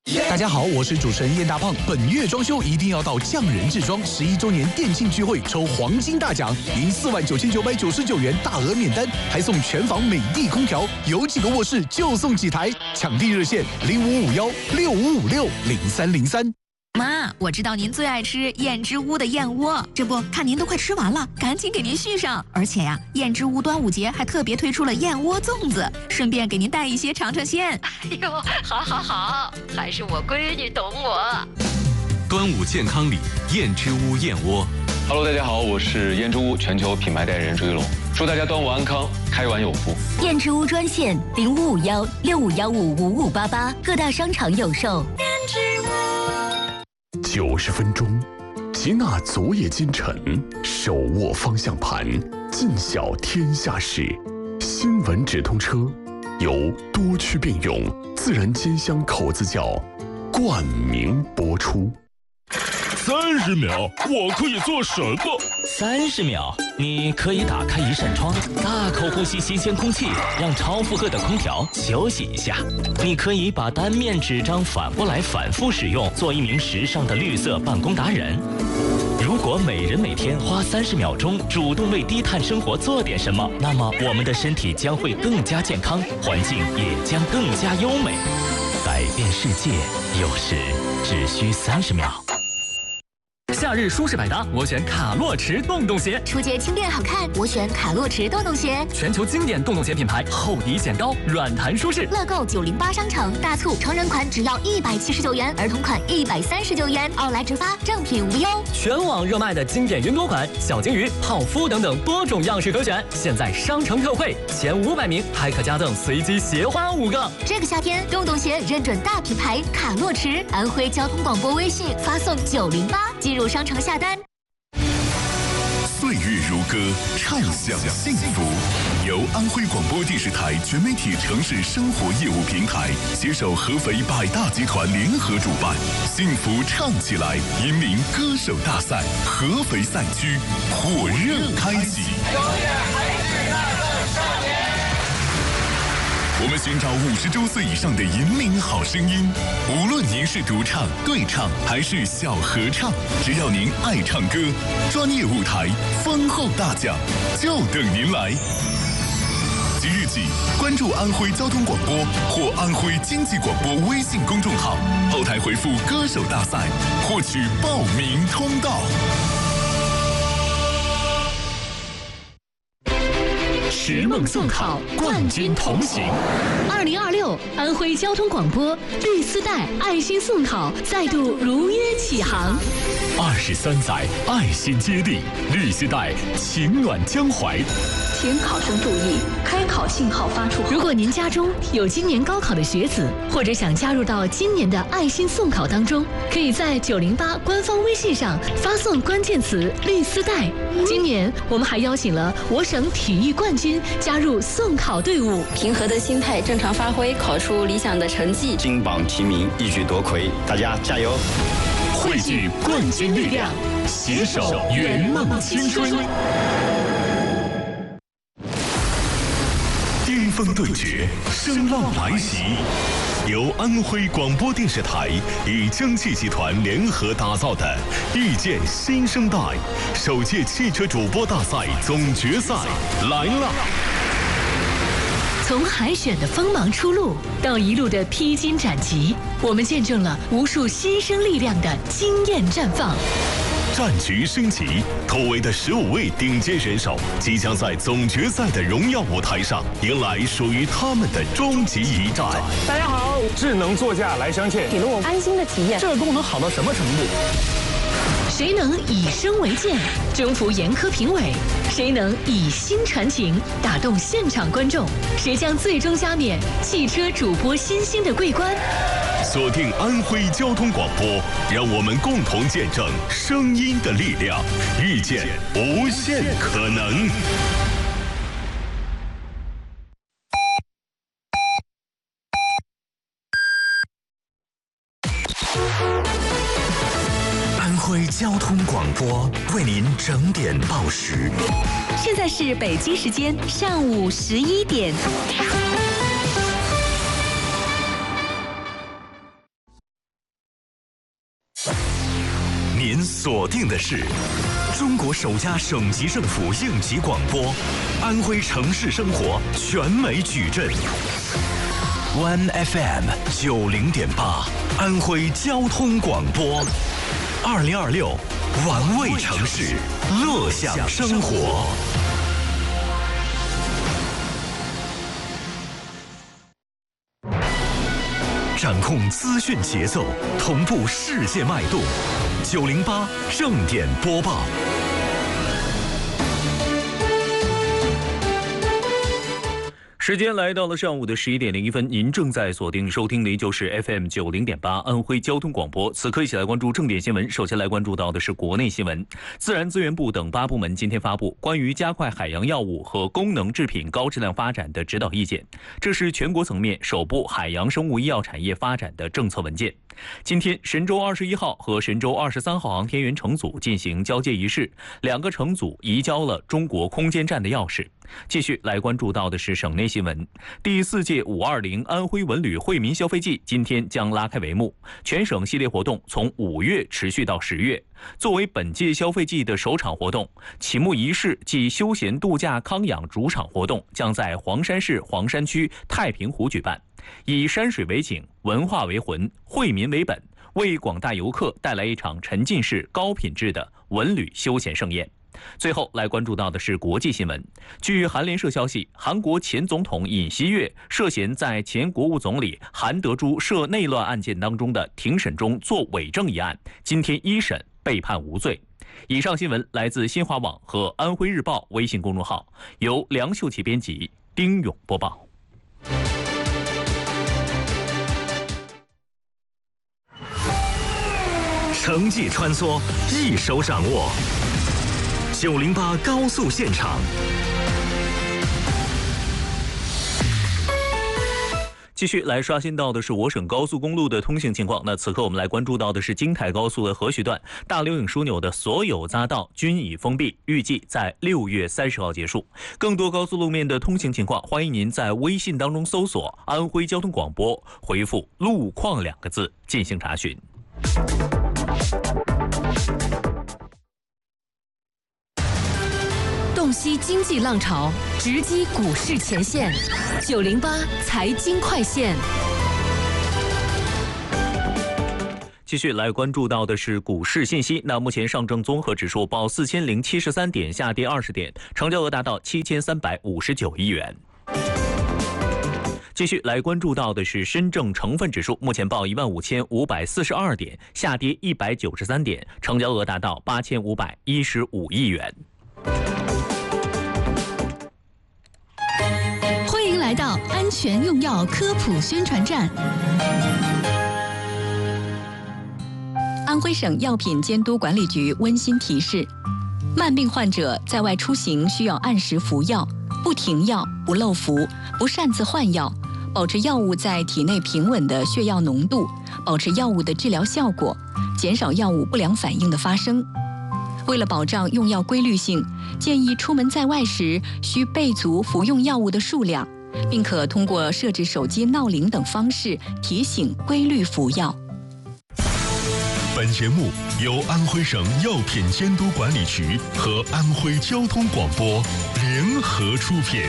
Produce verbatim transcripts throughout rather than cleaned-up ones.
大家好，我是主持人燕大胖。本月装修一定要到匠人制装十一周年店庆聚会抽黄金大奖，赢四万九千九百九十九元大额免单，还送全房美的空调，有几个卧室就送几台。抢地热线零五五幺六五五六零三零三。 妈，我知道您最爱吃燕之屋的燕窝，这不看您都快吃完了，赶紧给您续上。而且呀，燕之屋端午节还特别推出了燕窝粽子，顺便给您带一些尝尝鲜。 哎呦，好好好，还是我闺女懂我。 端午健康礼，燕之屋燕窝。 Hello， 大家好，我是燕之屋全球品牌代言人朱一龙，祝大家端午安康，开碗有福。 燕之屋专线零五五幺六五幺五五五八八，各大商场有售。燕之屋。 九十分钟，齐纳昨夜今晨，手握方向盘，尽晓天下事。新闻直通车由多区并用自然煎香口子窖冠名播出。 三十秒，我可以做什么？ 三十秒，你可以打开一扇窗，大口呼吸新鲜空气，让超负荷的空调休息一下。你可以把单面纸张反过来反复使用，做一名时尚的绿色办公达人。如果每人每天花三十秒钟主动为低碳生活做点什么，那么我们的身体将会更加健康，环境也将更加优美。改变世界，有时只需三十秒。 夏日舒适百搭，我选卡洛驰洞洞鞋。 初阶轻便好看，我选卡洛驰洞洞鞋。 全球经典洞洞鞋品牌，厚底显高，软弹舒适。 乐购九零八商城大促，成人款只要一百七十九元，儿童款一百三十九元，奥莱直发，正品无忧。 全网热卖的经典云朵款、小金鱼、泡芙等等多种样式可选，现在商城特惠，前五百名还可加赠随机鞋花五个。 这个夏天，洞洞鞋认准大品牌卡洛驰，安徽交通广播微信发送九零八进入商城下单。 岁月如歌，畅享幸福。由安徽广播电视台全媒体城市生活业务平台携手合肥百大集团联合主办，幸福唱起来引领歌手大赛合肥赛区火热开启。我们寻找五十周岁以上的引领好声音，无论您是独唱、对唱还是小合唱，只要您爱唱歌，专业舞台、丰厚大奖就等您来。即日起，关注安徽交通广播或安徽经济广播微信公众号，后台回复“歌手大赛”，获取报名通道。 拾梦送考，冠军同行。二零二六安徽交通广播绿丝带爱心送考再度如约启航。 二十三载爱心接力，绿丝带情暖江淮。 请考生注意，开考信号发出后，如果您家中有今年高考的学子，或者想加入到今年的爱心送考当中，可以在九零八官方微信上发送关键词“绿丝带”。今年我们还邀请了我省体育冠军加入送考队伍， 平和的心态，正常发挥，考出理想的成绩， 金榜题名，一举夺魁，大家加油！ 汇聚冠军力量，携手圆梦青春。 巅峰对决，声浪来袭。由安徽广播电视台与江汽集团联合打造的遇见新生代首届汽车主播大赛总决赛来了。 从海选的锋芒初露到一路的披荆斩棘，我们见证了无数新生力量的惊艳绽放。 战局升级，突围的十五位顶尖选手即将在总决赛的荣耀舞台上迎来属于他们的终极一战。 大家好，智能座驾来相见， 给了我安心的体验。 这个功能好到什么程度？ 谁能以声为鉴，征服严苛评委？谁能以心传情，打动现场观众？谁将最终加冕汽车主播新星的桂冠？ 锁定安徽交通广播，让我们共同见证声音的力量，遇见无限可能。 安徽交通广播为您整点报时。 现在是北京时间上午十一点。 您锁定的是中国首家省级政府应急广播，安徽城市生活全美矩阵。One F M 九零点八，安徽交通广播。二零二六，玩味城市，乐享生活。掌控资讯节奏，同步世界脉动。九零八正点播报。 时间来到了上午的十一点零一分，您正在锁定收听的就是 F M 九零点八安徽交通广播。此刻一起来关注正点新闻。首先来关注到的是国内新闻，自然资源部等八部门今天发布关于加快海洋药物和功能制品高质量发展的指导意见，这是全国层面首部海洋生物医药产业发展的政策文件。今天，神舟二十一号和神舟二十三号航天员乘组进行交接仪式，两个乘组移交了中国空间站的钥匙。继续来关注到的是省内新闻，第四届五二零安徽文旅惠民消费季今天将拉开帷幕，全省系列活动从五月持续到十月。作为本届消费季的首场活动，启幕仪式暨休闲度假康养主场活动将在黄山市黄山区太平湖举办，以山水为景，文化为魂，惠民为本，为广大游客带来一场沉浸式高品质的文旅休闲盛宴。最后来关注到的是国际新闻。据韩联社消息，韩国前总统尹锡悦涉嫌在前国务总理韩德洙涉内乱案件当中的庭审中作伪证一案，今天一审被判无罪。以上新闻来自新华网和安徽日报微信公众号，由梁秀琪编辑，丁勇播报。 城际穿梭，一手掌握。九零八高速现场。 继续来刷新到的是我省高速公路的通行情况。那此刻我们来关注到的是京台高速的河徐段大刘颖枢纽的所有匝道均已封闭，预计在六月三十号结束。更多高速路面的通行情况，欢迎您在微信当中搜索安徽交通广播，回复路况两个字进行查询。 洞悉经济浪潮，直击股市前线。九零八财经快线。 继续来关注到的是股市信息。那目前上证综合指数报四千零七十三点，下跌二十点，成交额达到七千三百五十九亿元。继续来关注到的是深证成分指数，目前报一万五千五百四十二点，下跌一百九十三点，成交额达到八千五百一十五亿元。 欢迎来到安全用药科普宣传站。 安徽省药品监督管理局温馨提示：慢病患者在外出行需要按时服药，不停药、不漏服、不擅自换药，保持药物在体内平稳的血药浓度，保持药物的治疗效果，减少药物不良反应的发生。为了保障用药规律性，建议出门在外时需备足服用药物的数量，并可通过设置手机闹铃等方式提醒规律服药。 本节目由安徽省药品监督管理局和安徽交通广播联合出品。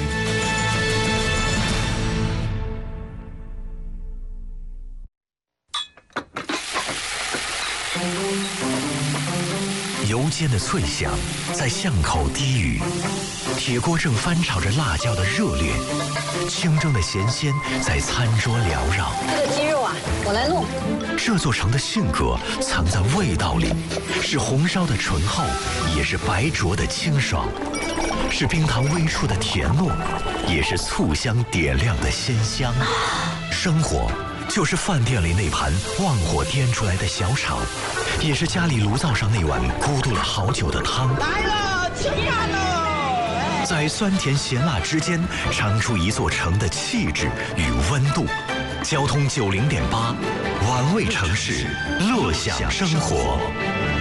油煎的脆响在巷口低语，铁锅正翻炒着辣椒的热烈，清蒸的咸鲜在餐桌缭绕。 这个鸡肉啊，我来弄。 这座城的性格藏在味道里，是红烧的醇厚，也是白灼的清爽，是冰糖微触的甜糯，也是醋香点亮的鲜香。生活就是饭店里那盘旺火颠出来的小炒，也是家里炉灶上那碗咕嘟了好久的汤。 来了，吃饭了！ 在酸甜咸辣之间，尝出一座城的气质与温度。交通九零点八，玩味城市，乐享生活。